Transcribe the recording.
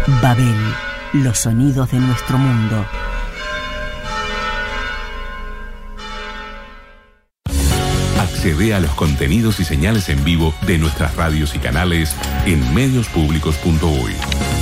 Babel, los sonidos de nuestro mundo. Accede a los contenidos y señales en vivo de nuestras radios y canales en mediospublicos.uy.